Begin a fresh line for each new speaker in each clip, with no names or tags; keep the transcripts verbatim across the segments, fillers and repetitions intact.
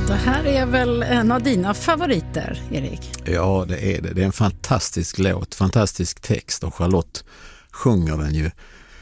Det här är väl en av dina favoriter, Erik?
Ja, det är det. Det är en fantastisk låt, fantastisk text och Charlotte sjunger den ju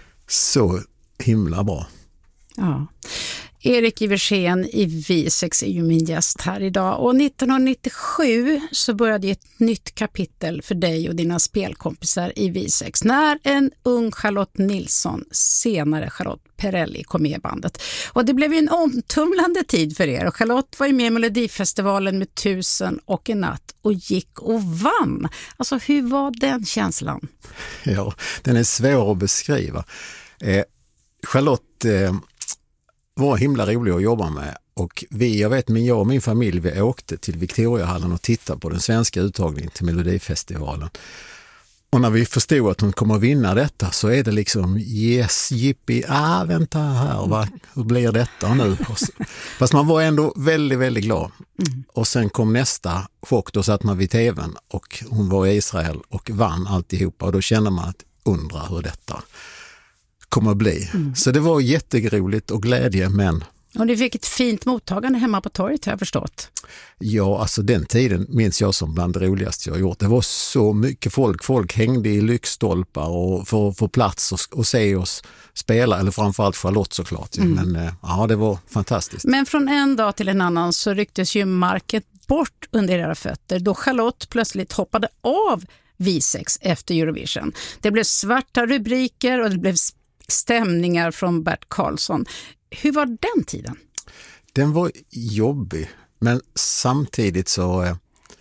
så himla bra.
Ja. Erik Iversén i V sex är ju min gäst här idag och nittonhundranittiosju så började ett nytt kapitel för dig och dina spelkompisar i V sex när en ung Charlotte Nilsson, senare Charlotte Perrelli, kom med i bandet. Och det blev ju en omtumlande tid för er och Charlotte var ju med i Melodifestivalen med Tusen och en natt och gick och vann. Alltså hur var den känslan?
Ja, den är svår att beskriva. Eh, Charlotte eh, var himla rolig att jobba med och vi, jag vet, men jag och min familj, vi åkte till Victoriahallen och tittade på den svenska uttagningen till Melodifestivalen. Och när vi förstod att hon kommer att vinna detta så är det liksom yes, jippi, ah vänta här, va? Hur blir detta nu? Fast man var ändå väldigt, väldigt glad. Mm. Och sen kom nästa chock, då satt man vid tvn och hon var i Israel och vann alltihopa och då kände man att undra hur detta kommer att bli. Mm. Så det var jätteroligt och glädje, men...
Och du fick ett fint mottagande hemma på torget, har jag förstått.
Ja, alltså den tiden minns jag som bland det roligaste jag har gjort. Det var så mycket folk. Folk hängde i lyktstolpar och för att få plats och, och se oss spela, eller framförallt Charlotte såklart. Mm. Men ja, det var fantastiskt.
Men från en dag till en annan så rycktes ju marken bort under era fötter då Charlotte plötsligt hoppade av V sex efter Eurovision. Det blev svarta rubriker och det blev stämningar från Bert Karlsson. Hur var den tiden?
Den var jobbig, men samtidigt så,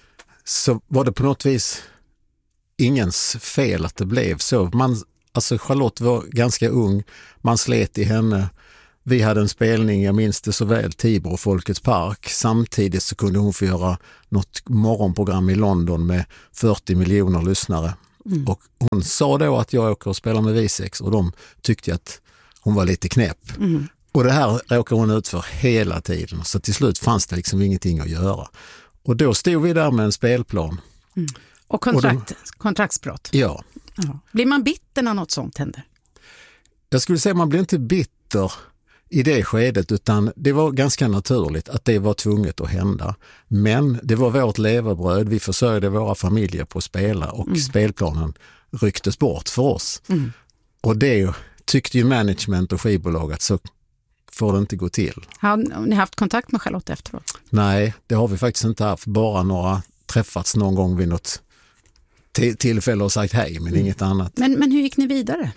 så var det på något vis ingens fel att det blev så. Man, alltså Charlotte var ganska ung, man slet i henne. Vi hade en spelning, jag minns det så väl, Tibro, Folkets park. Samtidigt så kunde hon få göra något morgonprogram i London med fyrtio miljoner lyssnare. Mm. Och hon sa då att jag åker och spelar med V sex och de tyckte att hon var lite knäpp. Mm. Och det här råkar hon ut för hela tiden. Så till slut fanns det liksom ingenting att göra. Och då stod vi där med en spelplan.
Mm. Och, kontrakt, och de, kontraktsbrott.
Ja.
ja. Blir man bitter när något sånt händer?
Jag skulle säga att man blir inte bitter i det skedet, utan det var ganska naturligt att det var tvunget att hända. Men det var vårt levebröd. Vi försörjde våra familjer på att spela och mm. spelplanen rycktes bort för oss. Mm. Och det tyckte ju management och skivbolag att så får det inte gå till.
Har ni haft kontakt med Charlotte efteråt?
Nej, det har vi faktiskt inte haft. Bara några träffats någon gång vid något t- tillfälle och sagt hej, men mm. inget annat.
Men, men hur gick ni vidare?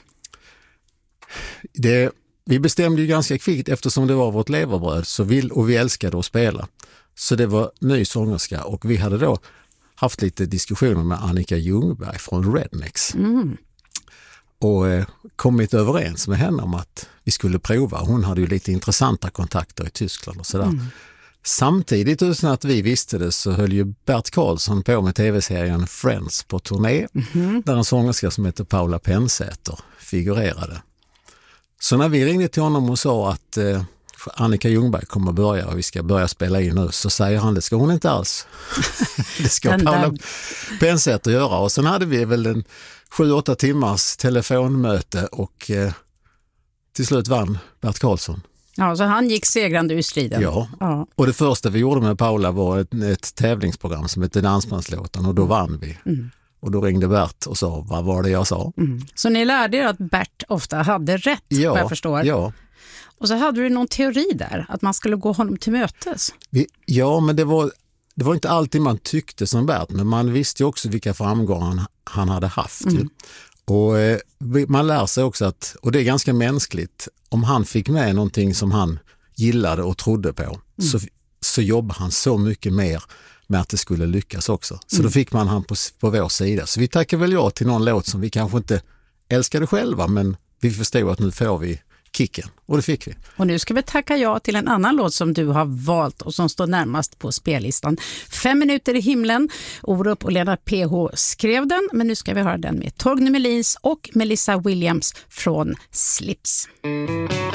Det, vi bestämde ju ganska kvickt eftersom det var vårt leverbröd så vill, och vi älskade att spela. Så det var ny sångerska och vi hade då haft lite diskussioner med Annika Ljungberg från Rednex. Mm. Och eh, kommit överens med henne om att vi skulle prova. Hon hade ju lite intressanta kontakter i Tyskland och sådär. Mm. Samtidigt utan att vi visste det så höll ju Bert Karlsson på med tv-serien Friends på turné. Mm. Där en sångerska som heter Paula Pensäter figurerade. Så när vi ringde till honom och sa att eh, Annika Ljungberg kommer att börja och vi ska börja spela in nu, så säger han, det ska hon inte alls. Det ska Paula Pensäter göra. Och sen hade vi väl en sju åtta timmars telefonmöte och eh, till slut vann Bert Karlsson.
Ja, så han gick segrande ur striden.
Ja, ja. Och det första vi gjorde med Paula var ett, ett tävlingsprogram som hette Dansbandslåten och då vann vi. Mm. Och då ringde Bert och sa, vad var det jag sa? Mm.
Så ni lärde er att Bert ofta hade rätt,
ja,
vad jag förstår.
Ja.
Och så hade du någon teori där, att man skulle gå honom till mötes.
Vi, ja, men det var, det var inte alltid man tyckte som Bert, men man visste ju också vilka framgångar han, han hade haft. Mm. Och eh, man lär sig också att, och det är ganska mänskligt, om han fick med någonting som han gillade och trodde på, mm. så, så jobbade han så mycket mer med att det skulle lyckas också. Så mm. då fick man han på, på vår sida. Så vi tackar väl ja till någon låt som vi kanske inte älskade själva, men vi förstod att nu får vi kicken. Och det fick vi.
Och nu ska vi tacka ja till en annan låt som du har valt och som står närmast på spellistan. Fem minuter i himlen. Orup och Lena P H skrev den, men nu ska vi höra den med Torgny Melins och Melissa Williams från Slips.